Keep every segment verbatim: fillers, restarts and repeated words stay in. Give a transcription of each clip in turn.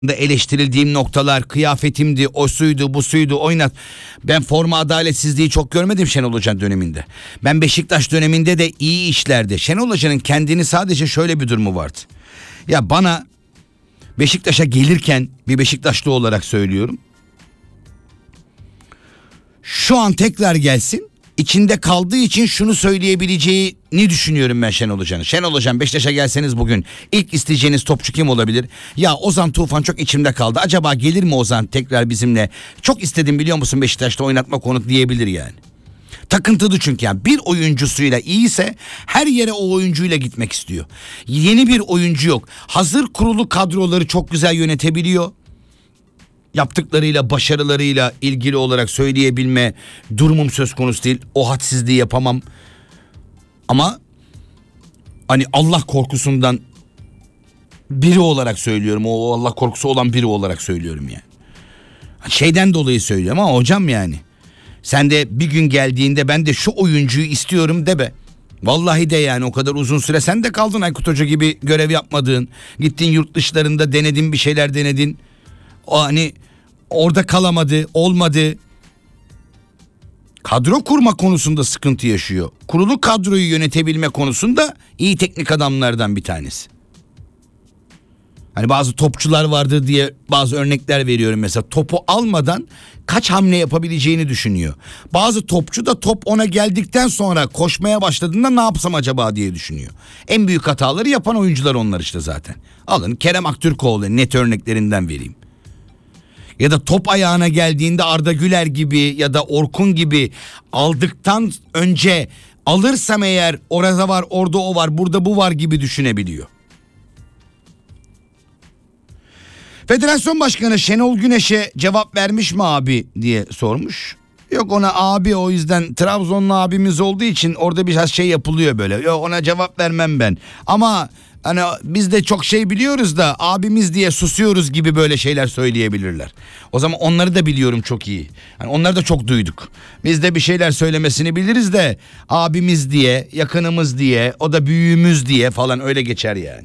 da eleştirildiğim noktalar kıyafetimdi, o suydu, bu suydu, oynat. Ben forma adaletsizliği çok görmedim Şenol Hoca döneminde. Ben Beşiktaş döneminde de iyi işlerde. Şenol Hoca'nın kendini sadece şöyle bir durumu vardı. Ya bana Beşiktaş'a gelirken, bir Beşiktaşlı olarak söylüyorum, şu an tekrar gelsin. İçinde kaldığı için şunu söyleyebileceğini düşünüyorum ben Şenol Hoca'nın. Şenol Hocam, Beşiktaş'a gelseniz bugün ilk isteyeceğiniz topçu kim olabilir? Ya Ozan Tufan çok içimde kaldı. Acaba gelir mi Ozan tekrar bizimle? Çok istedim biliyor musun Beşiktaş'ta oynatma konuk diyebilir yani. Takıntılı çünkü yani bir oyuncusuyla iyiyse her yere o oyuncuyla gitmek istiyor. Yeni bir oyuncu yok. Hazır kurulu kadroları çok güzel yönetebiliyor. Yaptıklarıyla, başarılarıyla ilgili olarak söyleyebilme durumum söz konusu değil. O hadsizliği yapamam. Ama hani Allah korkusundan biri olarak söylüyorum. O Allah korkusu olan biri olarak söylüyorum yani. Şeyden dolayı söylüyorum ama hocam yani. Sen de bir gün geldiğinde ben de şu oyuncuyu istiyorum de be. Vallahi de yani, o kadar uzun süre sen de kaldın Aykut Hoca gibi görev yapmadığın. Gittin yurt dışlarında denedin, bir şeyler denedin. O hani orada kalamadı, olmadı. Kadro kurma konusunda sıkıntı yaşıyor. Kurulu kadroyu yönetebilme konusunda iyi teknik adamlardan bir tanesi. Hani bazı topçular vardır diye bazı örnekler veriyorum mesela. Topu almadan kaç hamle yapabileceğini düşünüyor. Bazı topçu da top ona geldikten sonra koşmaya başladığında ne yapsam acaba diye düşünüyor. En büyük hataları yapan oyuncular onlar işte zaten. Alın Kerem Aktürkoğlu, net örneklerinden vereyim. Ya da top ayağına geldiğinde Arda Güler gibi ya da Orkun gibi aldıktan önce alırsam eğer orada var, orada o var, burada bu var gibi düşünebiliyor. Federasyon Başkanı Şenol Güneş'e cevap vermiş mi abi diye sormuş. Yok, ona abi, o yüzden Trabzonlu abimiz olduğu için orada biraz şey yapılıyor böyle. Yok, ona cevap vermem ben. Ama hani biz de çok şey biliyoruz da abimiz diye susuyoruz gibi böyle şeyler söyleyebilirler. O zaman onları da biliyorum çok iyi. Yani onları da çok duyduk. Biz de bir şeyler söylemesini biliriz de abimiz diye, yakınımız diye, o da büyüğümüz diye falan öyle geçer yani.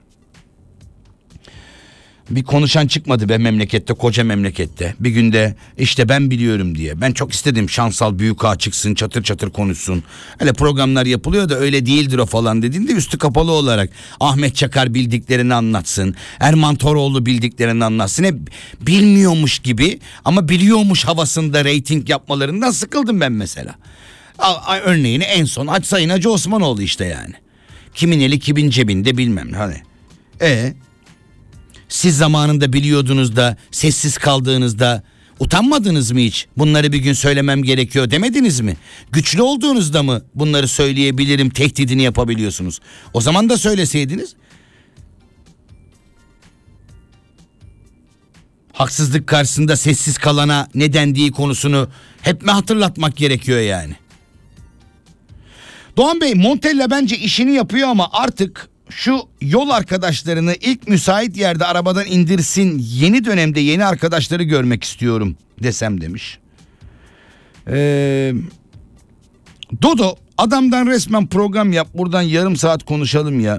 Bir konuşan çıkmadı be memlekette, koca memlekette. Bir günde işte ben biliyorum diye. Ben çok istedim Şansal Büyükağa çıksın, çatır çatır konuşsun. Öyle programlar yapılıyor da öyle değildir o falan dediğinde üstü kapalı olarak Ahmet Çakar bildiklerini anlatsın. Erman Toroğlu bildiklerini anlatsın. Hep bilmiyormuş gibi ama biliyormuş havasında reyting yapmalarından sıkıldım ben mesela. Örneğini en son Sayın Hacı Osmanoğlu işte yani. Kimin eli kimin cebinde bilmem hani. E Siz zamanında biliyordunuz da sessiz kaldığınızda utanmadınız mı hiç? Bunları bir gün söylemem gerekiyor demediniz mi? Güçlü olduğunuzda mı bunları söyleyebilirim tehdidini yapabiliyorsunuz? O zaman da söyleseydiniz. Haksızlık karşısında sessiz kalana ne dendiği konusunu hep mi hatırlatmak gerekiyor yani? Doğan Bey, Montella bence işini yapıyor ama artık şu yol arkadaşlarını ilk müsait yerde arabadan indirsin, yeni dönemde yeni arkadaşları görmek istiyorum desem demiş. Ee, Dodo, adamdan resmen program yap, buradan yarım saat konuşalım ya.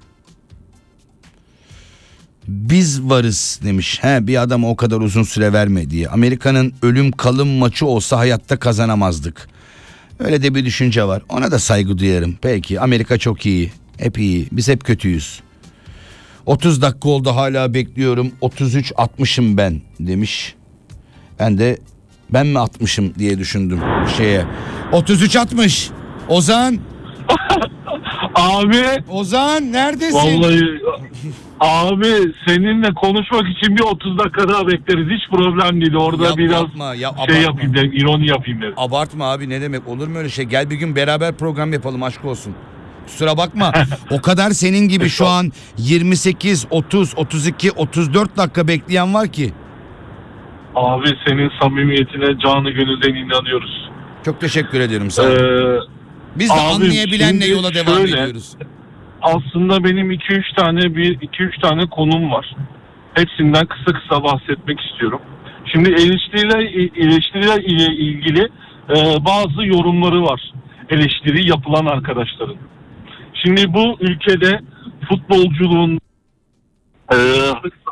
Biz varız demiş. He, bir adama o kadar uzun süre verme diye. Amerika'nın ölüm kalım maçı olsa hayatta kazanamazdık. Öyle de bir düşünce var. Ona da saygı duyarım. Peki, Amerika çok iyi. Hep iyi. Biz hep kötüyüz. otuz dakika oldu hala bekliyorum. otuz üç altmışım ben demiş. Ben de ben mi altmışım diye düşündüm şeye. otuz üç altmış. Ozan. Abi. Ozan neredesin? Vallahi abi seninle konuşmak için bir otuz dakika daha bekleriz. Hiç problem değil. Orada Yap, biraz yapma, ya, şey abartma. yapayım dedim. İroni yapayım dedim. Abartma abi, ne demek, olur mu öyle şey? Gel bir gün beraber program yapalım, aşk olsun. Kusura bakma. O kadar senin gibi şu an yirmi sekiz, otuz, otuz iki, otuz dört dakika bekleyen var ki. Abi senin samimiyetine canı gönülden inanıyoruz. Çok teşekkür ediyorum sana. Ee, Biz de abi, anlayabilenle yola devam şöyle, ediyoruz. Aslında benim iki üç tane bir iki üç tane konum var. Hepsinden kısa kısa bahsetmek istiyorum. Şimdi eleştiriler eleştiriler ile ilgili e, bazı yorumları var. Eleştiri yapılan arkadaşların. Şimdi bu ülkede futbolculuğun e,